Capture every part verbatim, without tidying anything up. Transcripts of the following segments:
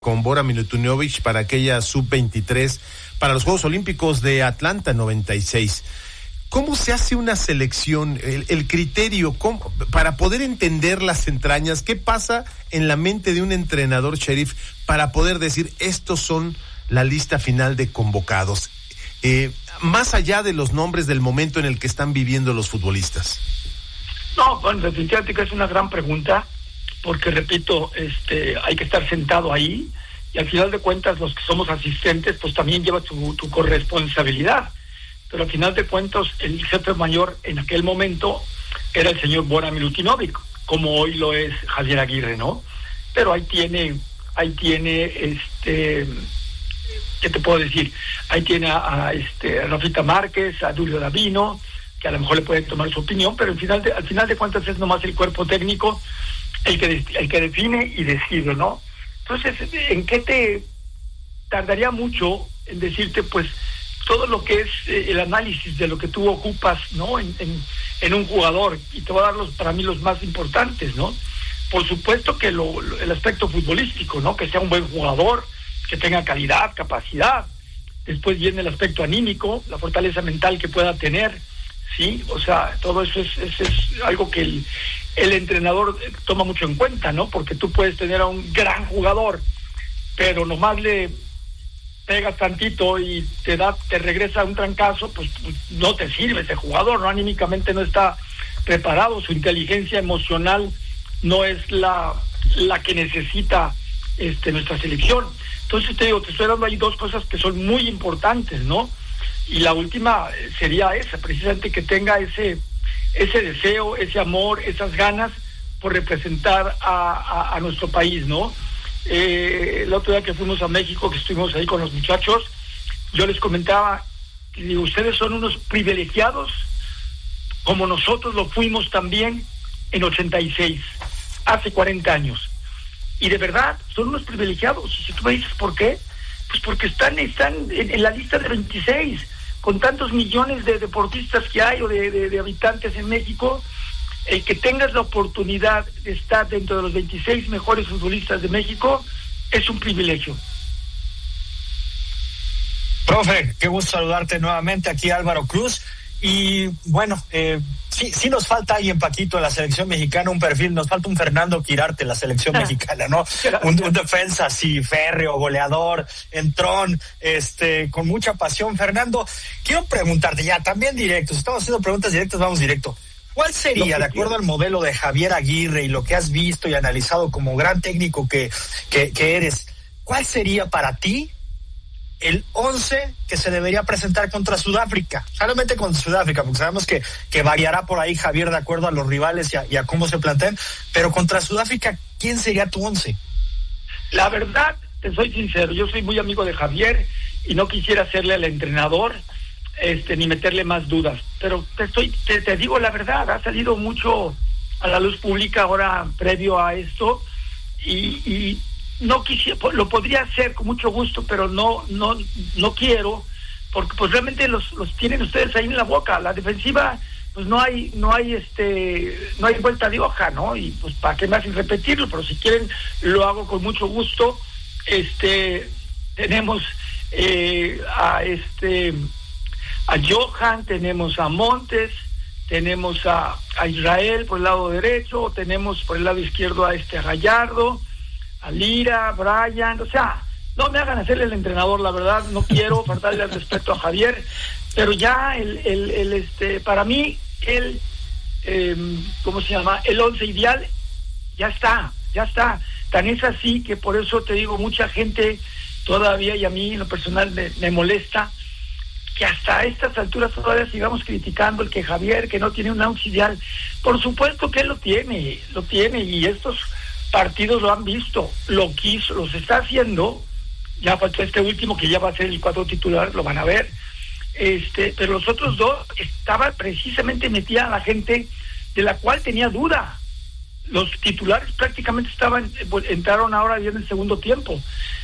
con Bora Milutinovic para aquella sub veintitrés para los Juegos Olímpicos de Atlanta noventa y seis. ¿Cómo se hace una selección? El, el criterio, ¿cómo, para poder entender las entrañas, qué pasa en la mente de un entrenador, Sheriff, para poder decir, estos son la lista final de convocados? Eh, más allá de los nombres del momento en el que están viviendo los futbolistas. No, bueno, definitivamente que es una gran pregunta, porque repito, este, hay que estar sentado ahí, y al final de cuentas los que somos asistentes, pues también lleva tu, tu corresponsabilidad, pero al final de cuentas el jefe mayor en aquel momento era el señor Bora Milutinovic, como hoy lo es Javier Aguirre, ¿no? Pero ahí tiene, ahí tiene, este, ¿qué te puedo decir? Ahí tiene a, a este, a Rafita Márquez, a Julio Davino, que a lo mejor le pueden tomar su opinión, pero al final de, al final de cuentas es nomás el cuerpo técnico el que el que define y decide, ¿no? Entonces, ¿en qué te tardaría mucho en decirte, pues, todo lo que es eh, el análisis de lo que tú ocupas, ¿no? En, en, en un jugador, y te voy a dar los, para mí los más importantes, ¿no? Por supuesto que lo, lo, el aspecto futbolístico, ¿no? Que sea un buen jugador, que tenga calidad, capacidad. Después viene el aspecto anímico, la fortaleza mental que pueda tener, ¿sí? O sea, todo eso es, es, es algo que el, el entrenador toma mucho en cuenta, ¿no? Porque tú puedes tener a un gran jugador, pero nomás le pegas tantito y te da, te regresa un trancazo, pues, pues no te sirve ese jugador, ¿no? Anímicamente no está preparado, su inteligencia emocional no es la, la que necesita este, nuestra selección. Entonces te digo, te estoy dando ahí dos cosas que son muy importantes, ¿no? Y la última sería esa, precisamente que tenga ese ese deseo, ese amor, esas ganas por representar a, a, a nuestro país, ¿no? Eh, el otro día que fuimos a México, que estuvimos ahí con los muchachos, yo les comentaba, y digo, ustedes son unos privilegiados, como nosotros lo fuimos también en ochenta y seis, hace cuarenta años. Y de verdad, son unos privilegiados. Y si tú me dices por qué, pues porque están, están en, en la lista de veintiséis, con tantos millones de deportistas que hay o de, de, de habitantes en México, el que tengas la oportunidad de estar dentro de los veintiséis mejores futbolistas de México es un privilegio. Profe, qué gusto saludarte nuevamente, aquí Álvaro Cruz. Y bueno, eh, sí, sí nos falta alguien, Paquito, en la selección mexicana, un perfil, nos falta un Fernando Quirarte en la selección mexicana, ¿no? Un, un defensa así, férreo, goleador, entrón, este, con mucha pasión. Fernando, quiero preguntarte ya, también directo, si estamos haciendo preguntas directas, vamos directo. ¿Cuál sería, de acuerdo al modelo de Javier Aguirre y lo que has visto y analizado como gran técnico que, que, que eres, cuál sería para ti el once que se debería presentar contra Sudáfrica? Solamente contra Sudáfrica, porque sabemos que, que variará por ahí, Javier, de acuerdo a los rivales y a, y a cómo se planteen, pero contra Sudáfrica, ¿quién sería tu once? La verdad, te soy sincero, yo soy muy amigo de Javier y no quisiera hacerle al entrenador este ni meterle más dudas, pero te estoy te, te digo la verdad, ha salido mucho a la luz pública ahora previo a esto, y, y no quisiera, lo podría hacer con mucho gusto, pero no no no quiero, porque pues realmente los los tienen ustedes ahí en la boca. La defensiva, pues no hay no hay este no hay vuelta de hoja, ¿no? Y pues para qué me hacen repetirlo, pero si quieren lo hago con mucho gusto. Este tenemos eh, a este a Johan, tenemos a Montes, tenemos a, a Israel por el lado derecho, tenemos por el lado izquierdo a este a Gallardo, a Lira, Brian, o sea, no me hagan hacerle el entrenador, la verdad, no quiero faltarle al respeto a Javier, pero ya el, el, el este, para mí, el, eh, ¿cómo se llama? El once ideal, ya está, ya está. Tan es así que por eso te digo, mucha gente todavía, y a mí en lo personal me, me molesta, que hasta estas alturas todavía sigamos criticando el que Javier, que no tiene un once ideal. Por supuesto que él lo tiene, lo tiene, y estos partidos lo han visto, lo quiso, los está haciendo. Ya faltó este último que ya va a ser el cuadro titular, lo van a ver. Este, pero los otros dos estaba precisamente metida a la gente de la cual tenía duda. Los titulares prácticamente estaban, entraron ahora ya en el segundo tiempo,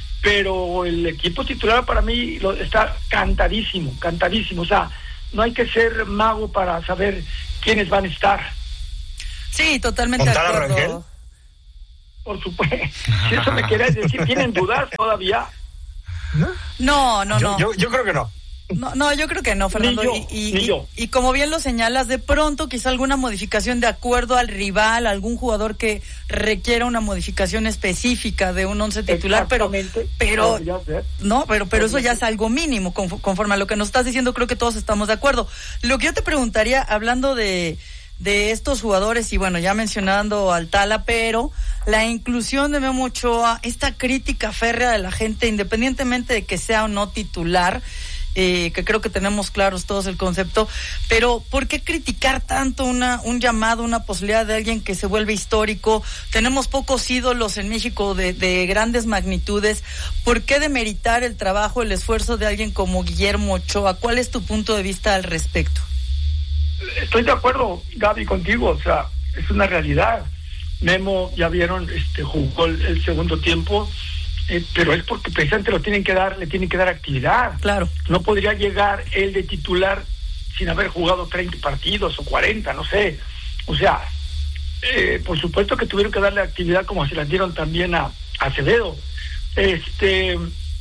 pero el equipo titular para mí lo, está cantadísimo, cantadísimo. O sea, no hay que ser mago para saber quiénes van a estar. Sí, totalmente de acuerdo. Por supuesto. Si eso me quieres decir, ¿tienen dudas todavía? No, no, yo, no. Yo, yo creo que no. No, no, yo creo que no, Fernando. Ni yo, y, y, ni y, yo. y como bien lo señalas, de pronto quizá alguna modificación de acuerdo al rival, algún jugador que requiera una modificación específica de un once titular, pero, pero no, pero, pero eso ya es algo mínimo conforme a lo que nos estás diciendo. Creo que todos estamos de acuerdo. Lo que yo te preguntaría, hablando de de estos jugadores, y bueno, ya mencionando al Tala, pero la inclusión de Memo Ochoa, esta crítica férrea de la gente, independientemente de que sea o no titular, eh, que creo que tenemos claros todos el concepto, pero ¿por qué criticar tanto una un llamado, una posibilidad de alguien que se vuelve histórico? Tenemos pocos ídolos en México de, de grandes magnitudes. ¿Por qué demeritar el trabajo, el esfuerzo de alguien como Guillermo Ochoa? ¿Cuál es tu punto de vista al respecto? Estoy de acuerdo, Gaby, contigo, o sea, es una realidad. Memo, ya vieron, este jugó el, el segundo tiempo, eh, pero es porque precisamente lo tienen que dar, le tienen que dar actividad. Claro. No podría llegar él de titular sin haber jugado treinta partidos o cuarenta, no sé. O sea, eh, por supuesto que tuvieron que darle actividad como se la dieron también a, a Acevedo. Este,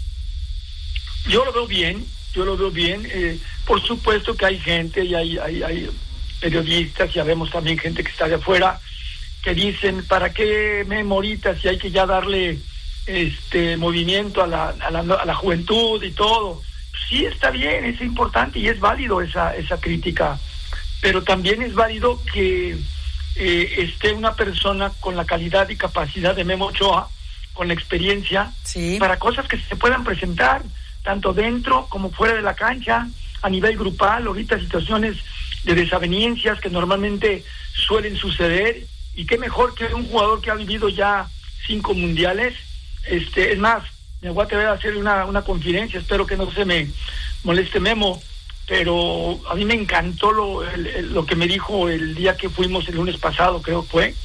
yo lo veo bien, yo lo veo bien. Eh, por supuesto que hay gente y hay, hay, hay periodistas, ya vemos también gente que está de afuera, que dicen, ¿para qué memoritas si hay que ya darle este movimiento a la, a la, a la juventud y todo? Sí, está bien, es importante y es válido esa, esa crítica, pero también es válido que eh, esté una persona con la calidad y capacidad de Memo Ochoa, con la experiencia, sí, para cosas que se puedan presentar, tanto dentro como fuera de la cancha, a nivel grupal, ahorita situaciones de desavenencias que normalmente suelen suceder, y qué mejor que un jugador que ha vivido ya cinco mundiales. Este, es más, me voy a atrever a hacer una, una confidencia, espero que no se me moleste Memo, pero a mí me encantó lo, el, el, lo que me dijo el día que fuimos el lunes pasado, creo que fue,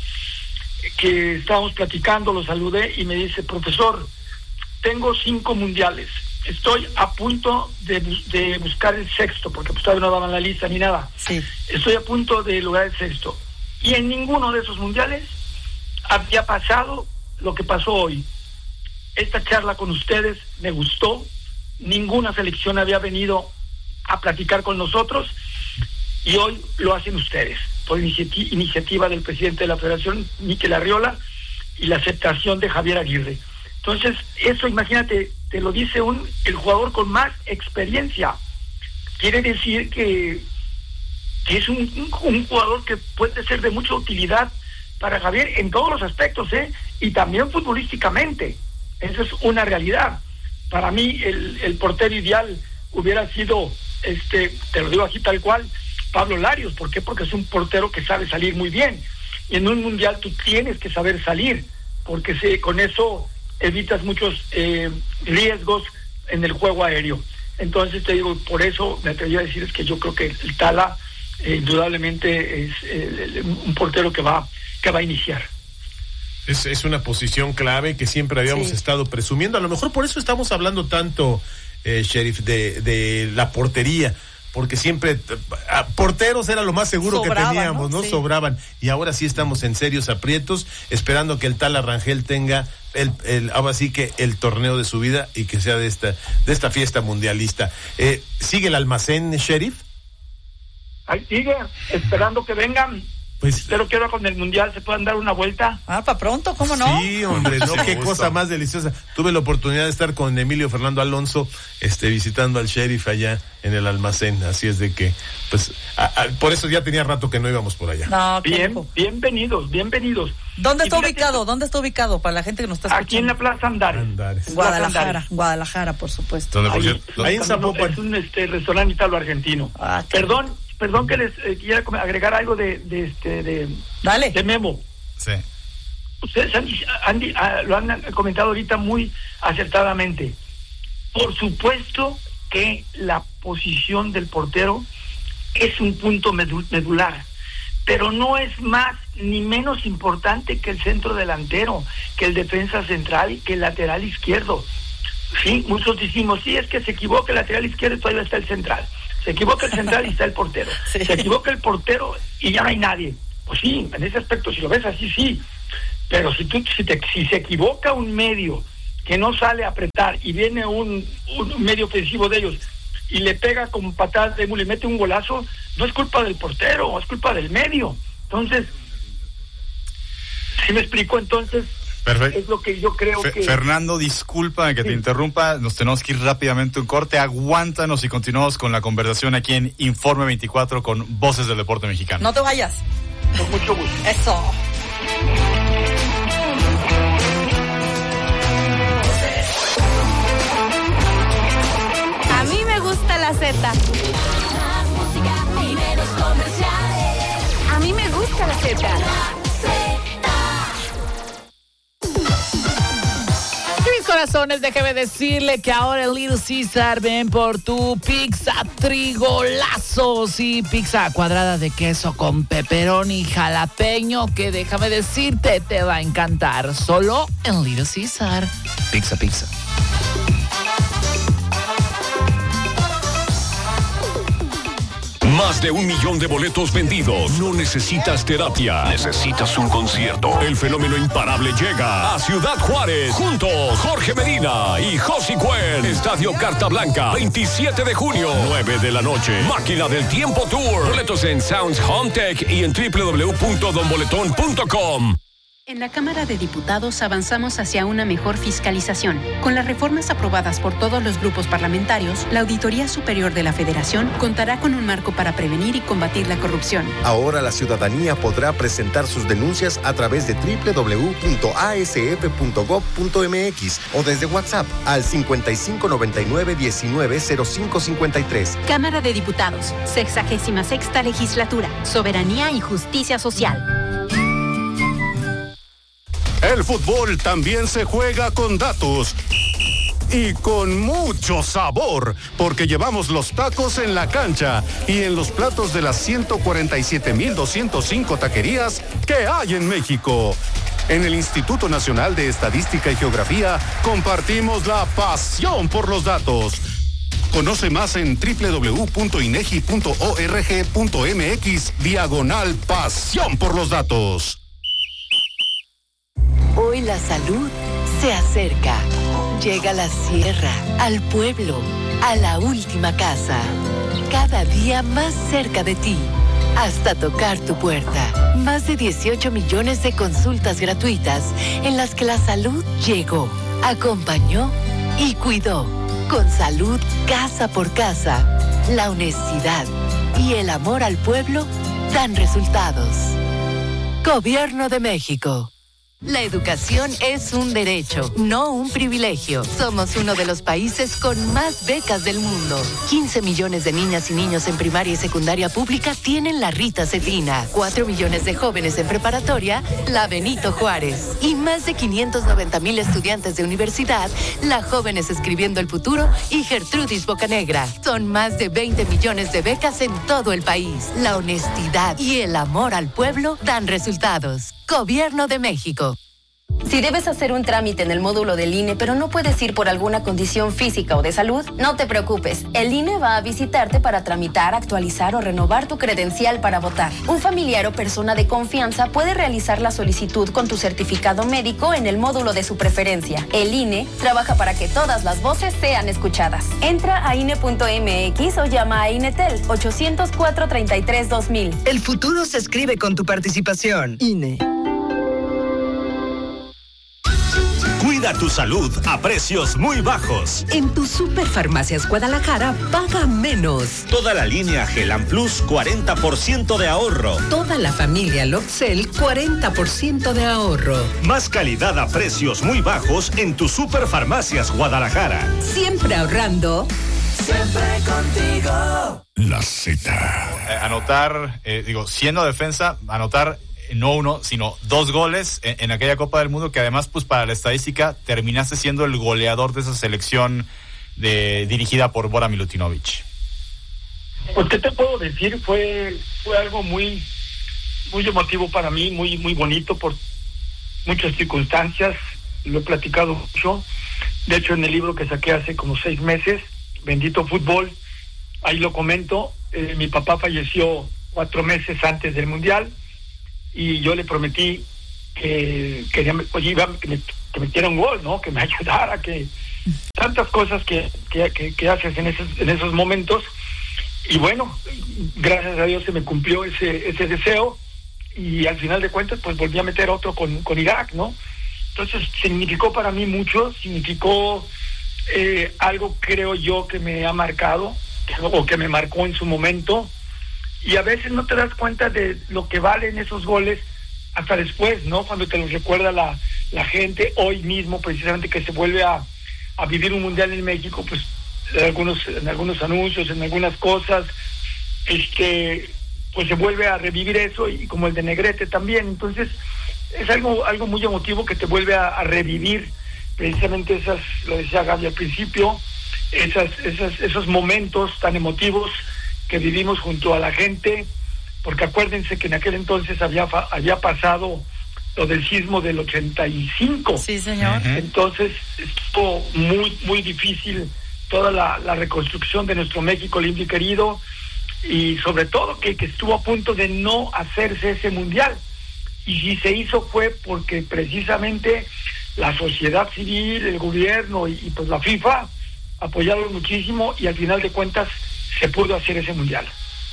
que estábamos platicando, lo saludé y me dice, profesor, tengo cinco mundiales, estoy a punto de, de buscar el sexto, porque pues todavía no daban la lista ni nada. Sí. Estoy a punto de lograr el sexto. Y en ninguno de esos mundiales había pasado lo que pasó hoy. Esta charla con ustedes me gustó. Ninguna selección había venido a platicar con nosotros y hoy lo hacen ustedes, por iniciati- iniciativa del presidente de la Federación, Mikel Arriola, y la aceptación de Javier Aguirre. Entonces, eso, imagínate, te lo dice un el jugador con más experiencia. Quiere decir que, que es un, un, un jugador que puede ser de mucha utilidad para Javier en todos los aspectos, ¿eh? Y también futbolísticamente. Esa es una realidad. Para mí, el, el portero ideal hubiera sido, este, te lo digo así tal cual, Pablo Larios. ¿Por qué? Porque es un portero que sabe salir muy bien. Y en un mundial tú tienes que saber salir, porque se, con eso evitas muchos eh, riesgos en el juego aéreo. Entonces te digo, por eso me atreví a decir es que yo creo que el Tala eh, indudablemente es eh, un portero que va que va a iniciar. Es, es una posición clave que siempre habíamos sí. estado presumiendo. A lo mejor por eso estamos hablando tanto, eh, Sheriff, de, de la portería, porque siempre a, porteros era lo más seguro Sobraba, que teníamos, ¿no? ¿no? Sí. Sobraban. Y ahora sí estamos en serios aprietos, esperando que el Tala Rangel tenga el, el ahora sí que el torneo de su vida y que sea de esta, de esta fiesta mundialista. Eh, ¿Sigue el almacén, Sheriff? Ahí sigue, esperando que vengan. Pues, espero que ahora con el mundial se puedan dar una vuelta. Ah, para pronto, ¿cómo no? Sí, hombre, no, qué cosa más deliciosa. Tuve la oportunidad de estar con Emilio Fernando Alonso, este, visitando al Sheriff allá en el almacén, así es de que, pues, a, a, por eso ya tenía rato que no íbamos por allá. No, bien, bienvenidos, bienvenidos. ¿Dónde y está ubicado? ¿Dónde está ubicado para la gente que nos está escuchando? Aquí en la Plaza Andares. Andares. Guadalajara, Andares. Guadalajara, por supuesto. Ahí, ahí, ahí en Zapopan. Es un este, restaurante italo-argentino. Ah, Perdón. Perdón que les eh, quiera agregar algo de, de este de, Dale. de Memo. Sí. Ustedes han, han, lo han comentado ahorita muy acertadamente. Por supuesto que la posición del portero es un punto medular, pero no es más ni menos importante que el centro delantero, que el defensa central, que el lateral izquierdo. Sí, muchos decimos, sí, es que se equivoca el lateral izquierdo y todavía está el central. Se equivoca el central y está el portero. Sí. Se equivoca el portero y ya no hay nadie. Pues sí, en ese aspecto, si lo ves así, sí. Pero si tú si, te, si se equivoca un medio que no sale a apretar y viene un, un medio ofensivo de ellos y le pega con patadas de mule y mete un golazo, no es culpa del portero, es culpa del medio. Entonces, ¿sí me explico? Entonces, perfecto. Es lo que yo creo Fe- que... Fernando, disculpa que sí. te interrumpa, nos tenemos que ir rápidamente a un corte, aguántanos y continuamos con la conversación aquí en Informe veinticuatro con Voces del Deporte Mexicano. No te vayas. Con mucho gusto. Eso. A mí me gusta la Z. A mí me gusta la Z. Mis corazones, déjeme decirle que ahora en Little Caesar ven por tu pizza trigolazo. Sí, pizza cuadrada de queso con pepperoni y jalapeño, que déjame decirte, te va a encantar. Solo en Little Caesar. Pizza, pizza. Más de un millón de boletos vendidos. No necesitas terapia. Necesitas un concierto. El fenómeno imparable llega a Ciudad Juárez. Juntos, Jorge Medina y Josi Cuen. Estadio Carta Blanca, veintisiete de junio, nueve de la noche. Máquina del Tiempo Tour. Boletos en Sounds Home Tech y en doble u doble u doble u punto don boletón punto com. En la Cámara de Diputados avanzamos hacia una mejor fiscalización. Con las reformas aprobadas por todos los grupos parlamentarios, la Auditoría Superior de la Federación contará con un marco para prevenir y combatir la corrupción. Ahora la ciudadanía podrá presentar sus denuncias a través de doble u doble u doble u punto a s f punto gob punto m x o desde WhatsApp al cincuenta y cinco noventa y nueve diecinueve cero cinco cincuenta y tres. Cámara de Diputados, sexagésima sexta legislatura, soberanía y justicia social. El fútbol también se juega con datos y con mucho sabor, porque llevamos los tacos en la cancha y en los platos de las ciento cuarenta y siete mil doscientos cinco taquerías que hay en México. En el Instituto Nacional de Estadística y Geografía compartimos la pasión por los datos. Conoce más en doble u doble u doble u punto inegi punto org punto m x diagonal pasión por los datos. Hoy la salud se acerca. Llega a la sierra, al pueblo, a la última casa. Cada día más cerca de ti, hasta tocar tu puerta. Más de dieciocho millones de consultas gratuitas en las que la salud llegó, acompañó y cuidó. Con salud casa por casa, la honestidad y el amor al pueblo dan resultados. Gobierno de México. La educación es un derecho, no un privilegio. Somos uno de los países con más becas del mundo. quince millones de niñas y niños en primaria y secundaria pública tienen la Rita Cetina. cuatro millones de jóvenes en preparatoria, la Benito Juárez. Y más de quinientos noventa mil estudiantes de universidad, la Jóvenes Escribiendo el Futuro y Gertrudis Bocanegra. Son más de veinte millones de becas en todo el país. La honestidad y el amor al pueblo dan resultados. Gobierno de México. Si debes hacer un trámite en el módulo del I N E, pero no puedes ir por alguna condición física o de salud, no te preocupes. El I N E va a visitarte para tramitar, actualizar o renovar tu credencial para votar. Un familiar o persona de confianza puede realizar la solicitud con tu certificado médico en el módulo de su preferencia. El I N E trabaja para que todas las voces sean escuchadas. Entra a I N E punto m x o llama a INETEL ochocientos cuatro treinta y tres dos mil. El futuro se escribe con tu participación. I N E. Cuida tu salud a precios muy bajos. En tu Superfarmacias Guadalajara, paga menos. Toda la línea Gelan Plus, cuarenta por ciento de ahorro. Toda la familia Loxel, cuarenta por ciento de ahorro. Más calidad a precios muy bajos en tu Superfarmacias Guadalajara. Siempre ahorrando. Siempre contigo. La Z. Eh, anotar, eh, digo, siendo defensa, anotar no uno, sino dos goles en, en aquella Copa del Mundo, que además, pues para la estadística, terminaste siendo el goleador de esa selección de, dirigida por Bora Milutinovic. Pues, ¿qué te puedo decir? Fue, fue algo muy, muy emotivo para mí, muy, muy bonito por muchas circunstancias. Lo he platicado mucho. De hecho, en el libro que saqué hace como seis meses, Bendito Fútbol, ahí lo comento. Eh, mi papá falleció cuatro meses antes del Mundial, y yo le prometí que quería oye, iba, que, me, que metiera un gol, ¿no? Que me ayudara, que tantas cosas que, que, que, que haces en esos, en esos momentos. Y bueno, gracias a Dios se me cumplió ese, ese deseo, y al final de cuentas pues volví a meter otro con, con Irak, ¿no? Entonces significó para mí mucho, significó eh, algo, creo yo, que me ha marcado, o que me marcó en su momento, y a veces no te das cuenta de lo que valen esos goles hasta después, ¿no? Cuando te los recuerda la, la gente, hoy mismo precisamente que se vuelve a, a vivir un mundial en México, pues en algunos, en algunos anuncios, en algunas cosas, este, pues se vuelve a revivir eso, y como el de Negrete también. Entonces es algo, algo muy emotivo que te vuelve a, a revivir precisamente esas, lo decía Gaby al principio, esas, esas, esos momentos tan emotivos que vivimos junto a la gente, porque acuérdense que en aquel entonces había, había pasado lo del sismo del ochenta y cinco. Sí, señor. Entonces estuvo muy, muy difícil toda la, la reconstrucción de nuestro México lindo y querido, y sobre todo que, que estuvo a punto de no hacerse ese mundial. Y si se hizo fue porque precisamente la sociedad civil, el gobierno y, y pues la FIFA apoyaron muchísimo, y al final de cuentas se pudo hacer ese mundial.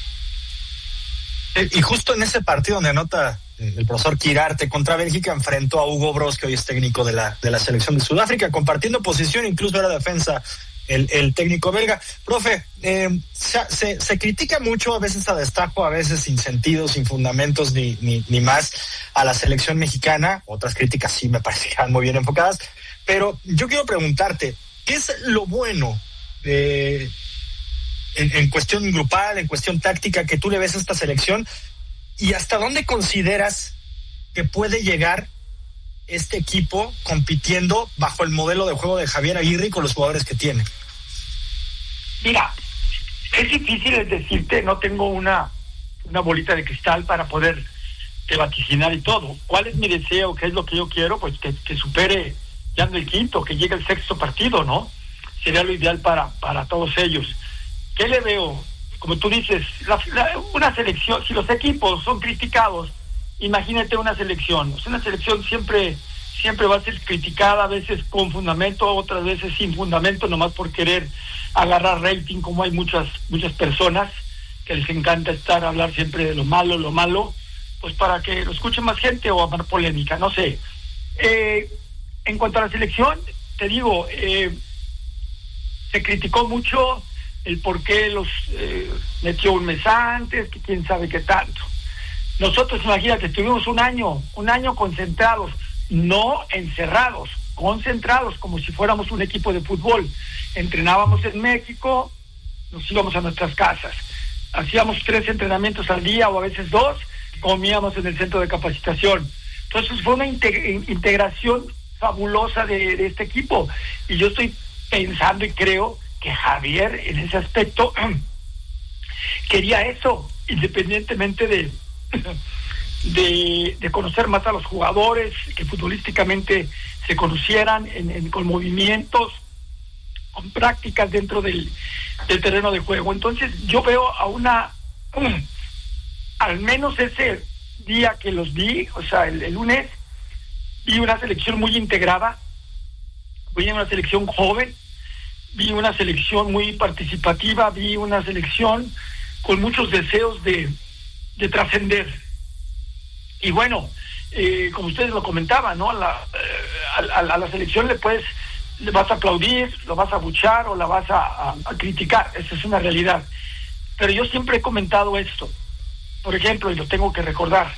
Y justo en ese partido donde anota el profesor Quirarte contra Bélgica, enfrentó a Hugo Broz, que hoy es técnico de la, de la selección de Sudáfrica, compartiendo posición, incluso era defensa el, el técnico belga. Profe, eh, se, se, se critica mucho, a veces a destajo, a veces sin sentido, sin fundamentos ni, ni, ni más, a la selección mexicana. Otras críticas sí me parecían muy bien enfocadas, pero yo quiero preguntarte, ¿qué es lo bueno de... En, en cuestión grupal, en cuestión táctica, que tú le ves a esta selección, y hasta dónde consideras que puede llegar este equipo compitiendo bajo el modelo de juego de Javier Aguirre y con los jugadores que tiene? Mira, es difícil decirte, no tengo una, una bolita de cristal para poder te vaticinar y todo. ¿Cuál es mi deseo? ¿Qué es lo que yo quiero? Pues que, que supere ya en el quinto, que llegue el sexto partido, ¿no? Sería lo ideal para, para todos ellos. ¿Qué le veo? Como tú dices, la, la, una selección, si los equipos son criticados, imagínate una selección. O sea, una selección siempre siempre va a ser criticada, a veces con fundamento, otras veces sin fundamento, nomás por querer agarrar rating, como hay muchas muchas personas que les encanta estar a hablar siempre de lo malo, lo malo, pues para que lo escuche más gente o amar polémica, no sé. Eh, en cuanto a la selección, te digo, eh, se criticó mucho el por qué los eh, metió un mes antes, que quién sabe qué tanto. Nosotros, imagínate, tuvimos un año, un año concentrados, no encerrados, concentrados, como si fuéramos un equipo de fútbol. Entrenábamos en México, nos íbamos a nuestras casas, hacíamos tres entrenamientos al día o a veces dos, comíamos en el centro de capacitación. Entonces fue una integ- integración fabulosa de, de este equipo, y yo estoy pensando y creo que Javier en ese aspecto quería eso, independientemente de, de de conocer más a los jugadores, que futbolísticamente se conocieran en, en, con movimientos, con prácticas dentro del, del terreno de juego. Entonces yo veo a una, um, al menos ese día que los vi, o sea el, el lunes, vi una selección muy integrada, vi una selección joven, vi una selección muy participativa, vi una selección con muchos deseos de, de trascender. Y bueno, eh, como ustedes lo comentaban, ¿no? La, eh, a, a, a la selección le puedes, le vas a aplaudir, lo vas a abuchar o la vas a, a, a criticar, esa es una realidad. Pero yo siempre he comentado esto, por ejemplo, y lo tengo que recordar,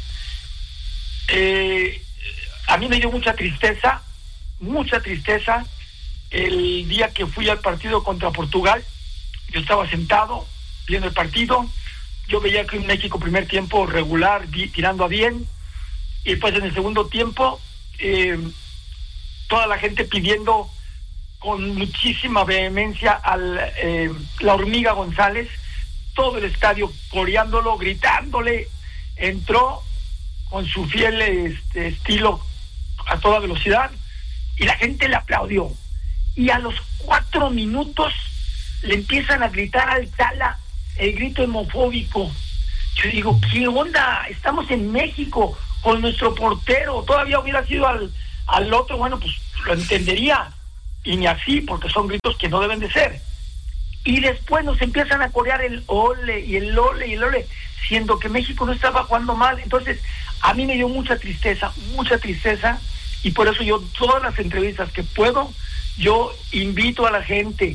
eh, a mí me dio mucha tristeza, mucha tristeza, el día que fui al partido contra Portugal. Yo estaba sentado viendo el partido, yo veía que en México primer tiempo regular, vi, tirando a bien, y pues en el segundo tiempo eh, toda la gente pidiendo con muchísima vehemencia al eh, la hormiga González, todo el estadio coreándolo, gritándole, entró con su fiel este, estilo a toda velocidad, y la gente le aplaudió. Y a los cuatro minutos le empiezan a gritar al Tala el grito homofóbico. Yo digo, ¿qué onda? Estamos en México, con nuestro portero, todavía hubiera sido al, al otro, bueno, pues lo entendería, y ni así, porque son gritos que no deben de ser. Y después nos empiezan a corear el ole, y el ole, y el ole, siendo que México no estaba jugando mal. Entonces, a mí me dio mucha tristeza, mucha tristeza, y por eso yo, todas las entrevistas que puedo, yo invito a la gente,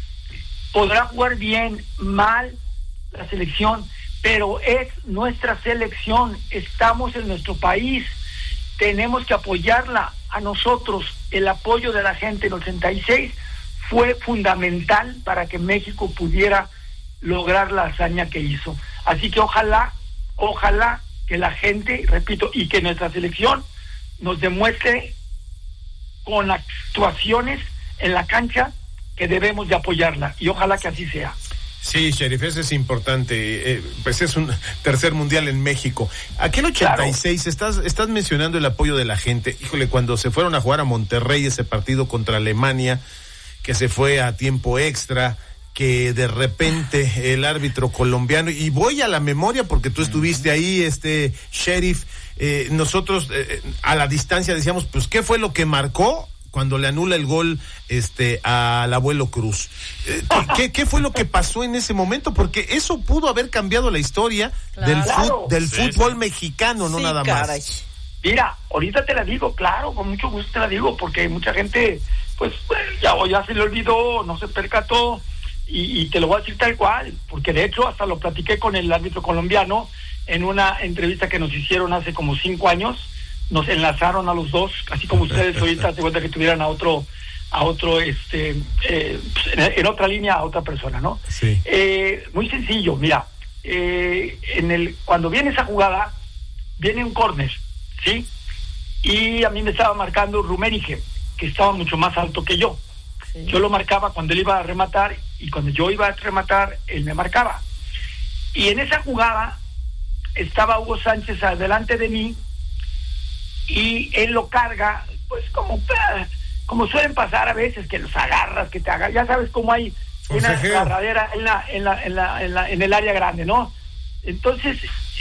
podrá jugar bien, mal, la selección, pero es nuestra selección, estamos en nuestro país, tenemos que apoyarla. A nosotros el apoyo de la gente en ochenta y seis fue fundamental para que México pudiera lograr la hazaña que hizo. Así que ojalá, ojalá que la gente, repito, y que nuestra selección nos demuestre con actuaciones en la cancha que debemos de apoyarla, y ojalá que así sea. Sí, Sheriff, eso es importante. Eh, pues es un tercer mundial en México. Aquel ochenta y seis, claro. estás, estás mencionando el apoyo de la gente. Híjole, cuando se fueron a jugar a Monterrey ese partido contra Alemania, que se fue a tiempo extra, que de repente el árbitro colombiano, y voy a la memoria porque tú estuviste ahí, este Sheriff, eh, nosotros eh, a la distancia decíamos, pues, ¿qué fue lo que marcó cuando le anula el gol este al abuelo Cruz? Eh, ¿qué, ¿Qué fue lo que pasó en ese momento? Porque eso pudo haber cambiado la historia claro. del, fut, del sí, fútbol sí. mexicano, no sí, nada caray. más. Mira, ahorita te la digo, claro, con mucho gusto te la digo, porque mucha gente, pues, ya, ya se le olvidó, no se percató, y, y te lo voy a decir tal cual, porque de hecho hasta lo platiqué con el árbitro colombiano en una entrevista que nos hicieron hace como cinco años, nos enlazaron a los dos, así como ustedes ahorita se cuenta que tuvieran a otro, a otro, este, eh, en, en otra línea a otra persona, ¿no? Sí. Eh, muy sencillo, mira, eh, en el, cuando viene esa jugada, viene un córner, ¿sí? Y a mí me estaba marcando Rummenigge, que estaba mucho más alto que yo. Sí. Yo lo marcaba cuando él iba a rematar, y cuando yo iba a rematar, él me marcaba. Y en esa jugada estaba Hugo Sánchez adelante de mí, y él lo carga, pues como como suelen pasar a veces, que los agarras, que te agarras, ya sabes cómo hay una agarradera en la, en la, en la, en la, en el área grande, ¿no? Entonces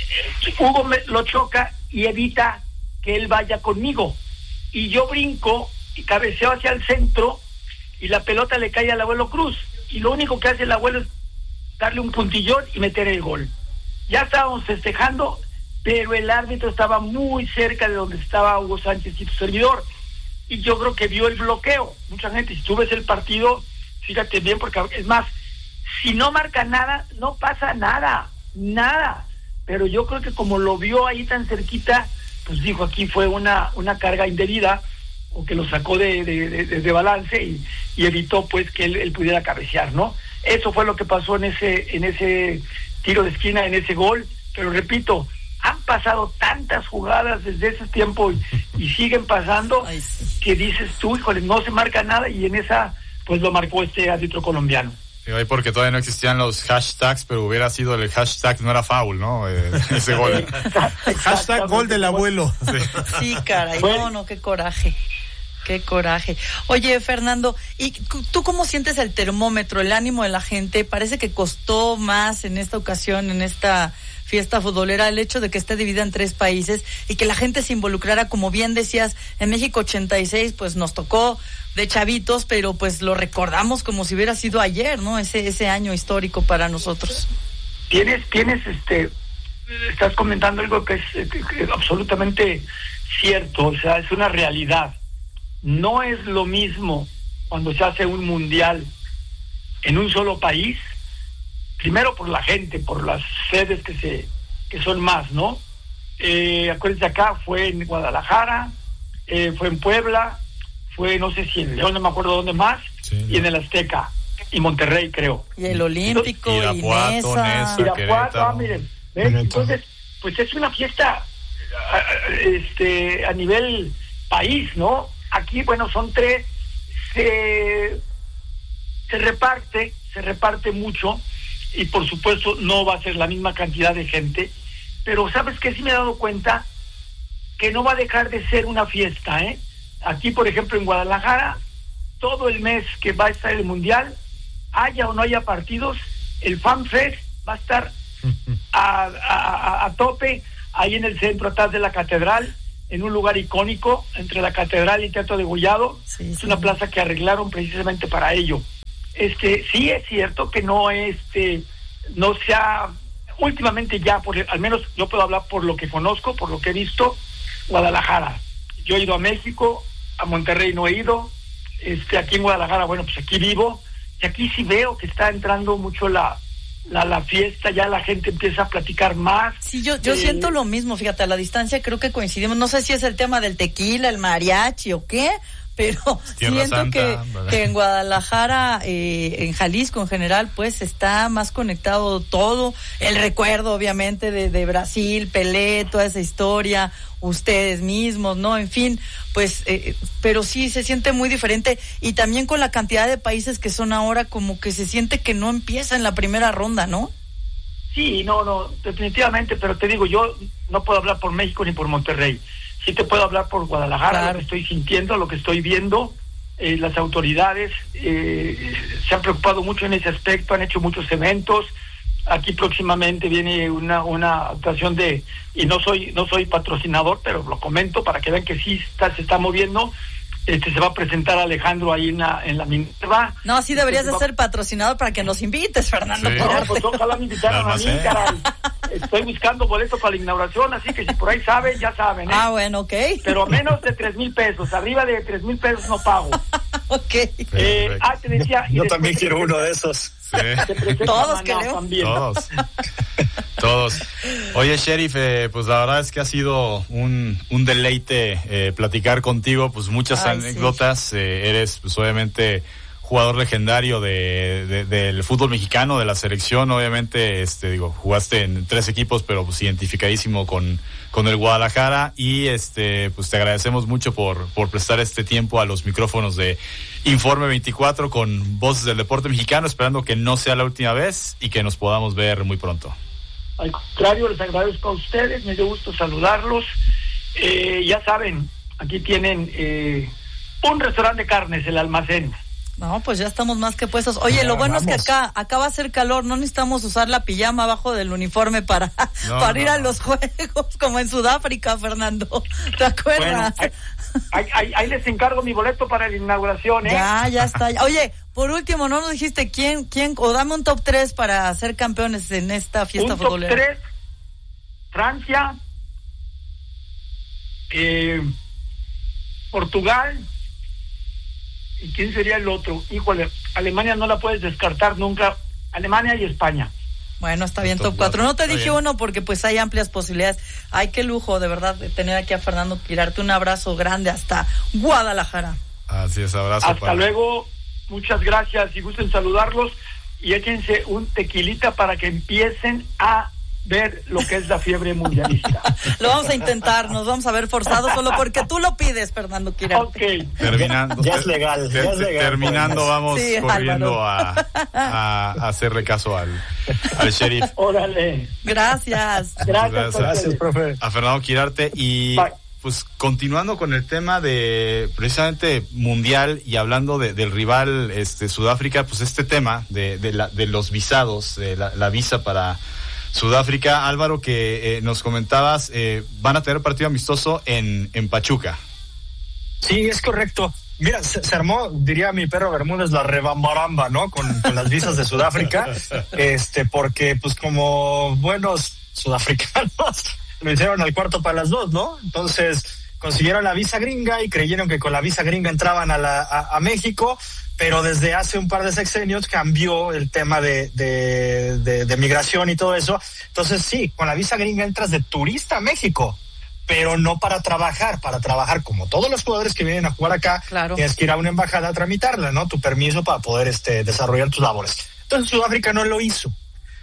Hugo me, lo choca y evita que él vaya conmigo, y yo brinco y cabeceo hacia el centro, y la pelota le cae al abuelo Cruz, y lo único que hace el abuelo es darle un puntillón y meter el gol. Ya estábamos festejando, pero el árbitro estaba muy cerca de donde estaba Hugo Sánchez y tu servidor, y yo creo que vio el bloqueo. Mucha gente, si tú ves el partido, fíjate bien, porque es más, si no marca nada, no pasa nada, nada, pero yo creo que como lo vio ahí tan cerquita, pues dijo, aquí fue una, una carga indebida, o que lo sacó de, de, de, de balance, y, y evitó pues que él, él pudiera cabecear, ¿no? Eso fue lo que pasó en ese, en ese tiro de esquina, en ese gol, pero repito, han pasado tantas jugadas desde ese tiempo y, y siguen pasando, Ay, sí. que dices tú, híjole, no se marca nada, y en esa pues lo marcó este árbitro colombiano. Y ahí porque todavía no existían los hashtags, pero hubiera sido el hashtag, no era foul, ¿no? Eh, ese gol. Hashtag gol del abuelo. Sí, sí caray, no, no, qué coraje. Qué coraje. Oye, Fernando, ¿y tú cómo sientes el termómetro, el ánimo de la gente? Parece que costó más en esta ocasión, en esta fiesta futbolera, el hecho de que esté dividida en tres países y que la gente se involucrara, como bien decías, en México ochenta y seis, pues nos tocó de chavitos, pero pues lo recordamos como si hubiera sido ayer, ¿no? Ese ese año histórico para nosotros. Tienes, tienes, este, estás comentando algo que es, que, que es absolutamente cierto, o sea, es una realidad. No es lo mismo cuando se hace un mundial en un solo país, primero por la gente, por las sedes que se que son más, ¿no? Eh, acuérdense, acá fue en Guadalajara, eh, fue en Puebla, fue no sé si en León, no me acuerdo dónde más, sí, y en el Azteca, y Monterrey, creo. Y el Olímpico, y Irapuato, Nesa, Irapuato, ah, miren, ¿ves? Entonces, pues es una fiesta este a nivel país, ¿no? Aquí, bueno, son tres, se, se reparte, se reparte mucho, y por supuesto no va a ser la misma cantidad de gente, pero ¿sabes qué? Sí me he dado cuenta que no va a dejar de ser una fiesta, ¿eh? Aquí, por ejemplo, en Guadalajara, todo el mes que va a estar el Mundial, haya o no haya partidos, el Fan Fest va a estar a, a, a, a tope, ahí en el centro, atrás de la catedral, en un lugar icónico, entre la catedral y Teatro de Degollado. Sí, es sí. una plaza que arreglaron precisamente para ello. Este, sí es cierto que no, este, no se ha, últimamente ya, por, al menos yo puedo hablar por lo que conozco, por lo que he visto, Guadalajara. Yo he ido a México, a Monterrey no he ido, este, aquí en Guadalajara, bueno, pues aquí vivo, y aquí sí veo que está entrando mucho la, la, la fiesta, ya la gente empieza a platicar más. Sí, yo, yo eh, siento lo mismo, fíjate, a la distancia creo que coincidimos, no sé si es el tema del tequila, el mariachi o qué, pero Tierra siento Santa, que, que en Guadalajara, eh, en Jalisco en general, pues está más conectado todo, el recuerdo obviamente de, de Brasil, Pelé, toda esa historia, ustedes mismos, ¿no? En fin, pues, eh, pero sí se siente muy diferente, y también con la cantidad de países que son ahora, como que se siente que no empieza en la primera ronda, ¿no? Sí, no, no, definitivamente, pero te digo, yo no puedo hablar por México ni por Monterrey. Sí te puedo hablar por Guadalajara, claro. Lo que estoy sintiendo, lo que estoy viendo. Eh, las autoridades eh, se han preocupado mucho en ese aspecto, han hecho muchos eventos. Aquí próximamente viene una una actuación de, y no soy no soy patrocinador, pero lo comento para que vean que sí está, se está moviendo. Este, se va a presentar Alejandro ahí en la, en la Minerva. No, sí deberías de va... ser patrocinador para que nos invites, Fernando. Sí. No, pues ojalá me invitaran a mí, caray. Estoy buscando boleto para la inauguración, así que si por ahí saben, ya saben, ¿eh? Ah, bueno, ok. Pero menos de tres mil pesos, arriba de tres mil pesos no pago. Ok. Eh, ah, te decía... Yo, yo también quiero uno de esos. Sí. Todos, creo. También. Todos. Todos. Oye, Sheriff, eh, pues la verdad es que ha sido un, un deleite eh, platicar contigo, pues muchas Ay, anécdotas. Sí. Eh, eres, pues obviamente, jugador legendario de, de, del fútbol mexicano, de la selección, obviamente, este, digo, jugaste en tres equipos, pero pues identificadísimo con, con el Guadalajara, y este, pues te agradecemos mucho por, por prestar este tiempo a los micrófonos de Informe veinticuatro con Voces del Deporte Mexicano, esperando que no sea la última vez y que nos podamos ver muy pronto. Al contrario, les agradezco a ustedes, me dio gusto saludarlos. Eh, ya saben, aquí tienen eh, un restaurante de carnes, El Almacén. No, pues ya estamos más que puestos. Oye, ya, lo bueno vamos. Es que acá acá va a hacer calor, no necesitamos usar la pijama abajo del uniforme para, no, para no, ir a no. los juegos, como en Sudáfrica, Fernando. ¿Te acuerdas? Bueno, ahí, ahí, ahí les encargo mi boleto para la inauguración, ¿eh? Ya, ya está. Oye, por último, ¿no nos dijiste quién, quién, o dame un top tres para ser campeones en esta fiesta un futbolera? Un top tres, Francia, eh, Portugal, ¿y quién sería el otro? Híjole, Alemania no la puedes descartar nunca. Alemania y España. Bueno, está bien, top cuatro. No te dije uno porque pues hay amplias posibilidades. Ay, qué lujo, de verdad, de tener aquí a Fernando Quirarte. Un abrazo grande hasta Guadalajara. Así es, abrazo. Hasta para... luego, muchas gracias y gusten saludarlos. Y échense un tequilita para que empiecen a ver lo que es la fiebre mundialista. Lo vamos a intentar, nos vamos a ver forzados solo porque tú lo pides, Fernando Quirarte. Ok. Terminando. Ya es legal, ya es legal. Terminando, vamos sí, corriendo a, a, a hacerle caso al, al sheriff. Órale. Gracias. Gracias, gracias, gracias, profe. A Fernando Quirarte. Y Bye. Pues continuando con el tema de precisamente mundial y hablando de, del rival este Sudáfrica, pues este tema de, de, la, de los visados, de la, la visa para Sudáfrica, Álvaro, que eh, nos comentabas, eh, van a tener partido amistoso en, en Pachuca. Sí, es correcto. Mira, se, se armó, diría mi perro Bermúdez, la rebambaramba, ¿no? Con, con las visas de Sudáfrica, este, porque pues como buenos sudafricanos lo hicieron al cuarto para las dos, ¿no? Entonces consiguieron la visa gringa y creyeron que con la visa gringa entraban a, la, a, a México, pero desde hace un par de sexenios cambió el tema de, de, de, de migración y todo eso. Entonces sí, con la visa gringa entras de turista a México, pero no para trabajar. Para trabajar, como todos los jugadores que vienen a jugar acá, claro, tienes que ir a una embajada a tramitarla, ¿no? Tu permiso para poder este, desarrollar tus labores. Entonces Sudáfrica no lo hizo.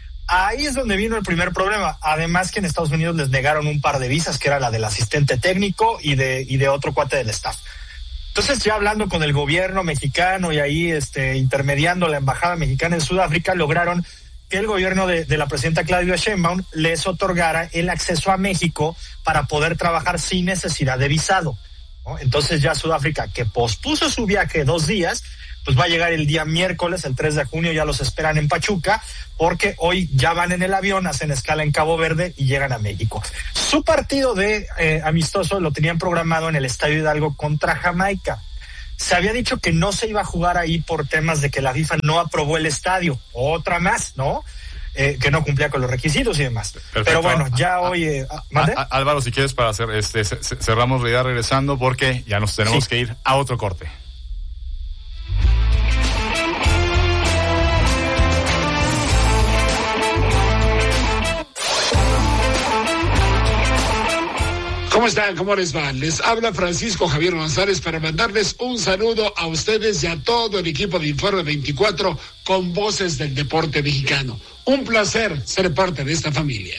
Ahí es donde vino el primer problema. Además que en Estados Unidos les negaron un par de visas, que era la del asistente técnico y de, y de otro cuate del staff. Entonces, ya hablando con el gobierno mexicano y ahí este, intermediando la embajada mexicana en Sudáfrica, lograron que el gobierno de, de la presidenta Claudia Sheinbaum les otorgara el acceso a México para poder trabajar sin necesidad de visado, ¿no? Entonces ya Sudáfrica, que pospuso su viaje dos días, pues va a llegar el día miércoles, el tres de junio, ya los esperan en Pachuca, porque hoy ya van en el avión, hacen escala en Cabo Verde y llegan a México. Su partido de eh, amistoso lo tenían programado en el Estadio Hidalgo contra Jamaica. Se había dicho que no se iba a jugar ahí por temas de que la FIFA no aprobó el estadio, otra más, ¿no? Eh, que no cumplía con los requisitos y demás. Perfecto. Pero bueno, ya a, hoy... Eh, a, a, Álvaro, si quieres, para hacer este cerramos la idea regresando, porque ya nos tenemos sí. que ir a otro corte. ¿Cómo están? ¿Cómo les va? Les habla Francisco Javier González para mandarles un saludo a ustedes y a todo el equipo de Informe veinticuatro con Voces del Deporte Mexicano. Un placer ser parte de esta familia.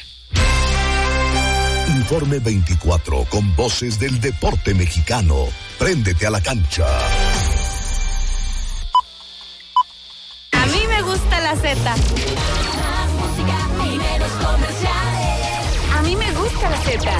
Informe veinticuatro con Voces del Deporte Mexicano. Préndete a la cancha. A mí me gusta la Z. A mí me gusta la Z.